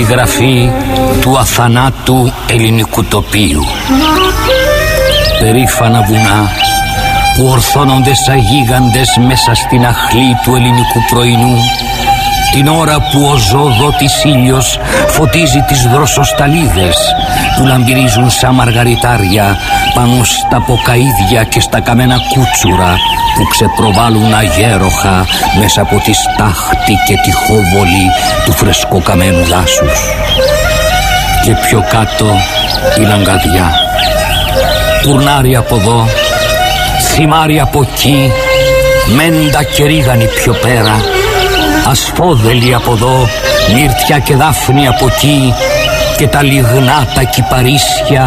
περιγραφή του αθανάτου ελληνικού τοπίου. Περήφανα βουνά που ορθώνονται σαν γίγαντες μέσα στην αχλή του ελληνικού πρωινού, την ώρα που ο ζωοδότης ήλιος φωτίζει τις δροσοσταλίδες που λαμπυρίζουν σαν μαργαριτάρια πάνω στα ποκαΐδια και στα καμένα κούτσουρα που ξεπροβάλλουν αγέροχα μέσα από τη στάχτη και τη χόβολη του φρεσκοκαμένου δάσους. Και πιο κάτω η λαγκαδιά, τουρνάρι από εδώ, θυμάρι από εκεί, μέντα και ρίγανη πιο πέρα, ασφόδελοι από εδώ, μύρτια και δάφνη από εκεί, και τα λιγνά τα κυπαρίσια